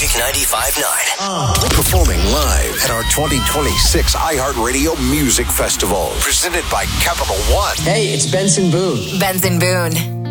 Magic 95.9. Performing live at our 2026 iHeartRadio Music Festival. Presented by Capital One. Hey, it's Benson Boone. Benson Boone.